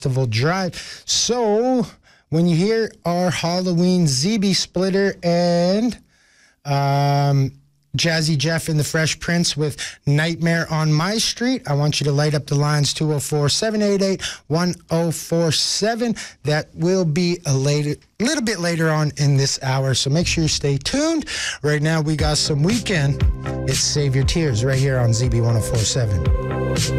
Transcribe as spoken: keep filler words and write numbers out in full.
Festival Drive. So when you hear our Halloween Z B Splitter and um, Jazzy Jeff and the Fresh Prince with Nightmare on My Street, I want you to light up the lines two oh four, seven eight eight, one oh four seven. That will be a later, little bit later on in this hour, so make sure you stay tuned. Right now we got some Weekend. It's Save Your Tears right here on Z B one oh four seven.